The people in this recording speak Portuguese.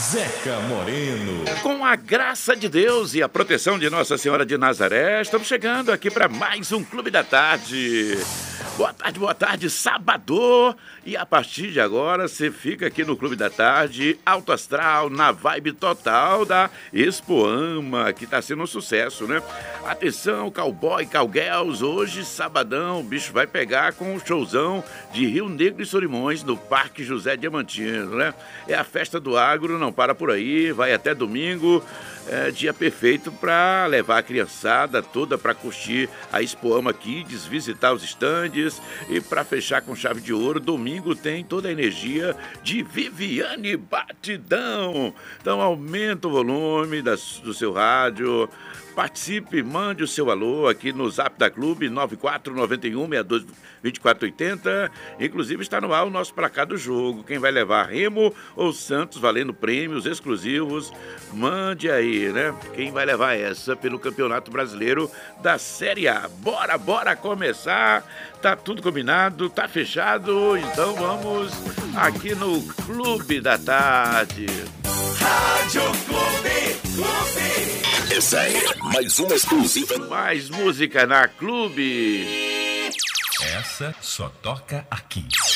Zeca Moreno. Com a graça de Deus e a proteção de Nossa Senhora de Nazaré, estamos chegando aqui para mais um Clube da Tarde. Boa tarde, sábado. E a partir de agora, você fica aqui no Clube da Tarde, alto astral, na vibe total da Expoama, que tá sendo um sucesso, né? Atenção, cowboy, cowgirls, hoje, sabadão, o bicho vai pegar com um showzão de Rio Negro e Solimões, no Parque José Diamantino, né? É a festa do agro, não para por aí, vai até domingo. É dia perfeito para levar a criançada toda para curtir a Expoama Kids, visitar os estandes e para fechar com chave de ouro, domingo tem toda a energia de Viviane Batidão. Então aumenta o volume do seu rádio, participe, mande o seu alô aqui no Zap da Clube 9491-622480. Inclusive está no ar o nosso placar do jogo. Quem vai levar Remo ou Santos valendo prêmios exclusivos? Mande aí, né? Quem vai levar essa pelo Campeonato Brasileiro da Série A? Bora começar. Tá tudo combinado, tá fechado. Então vamos aqui no Clube da Tarde. Rádio Clube. Essa é mais uma exclusiva. Mais música na Clube. Essa só toca aqui.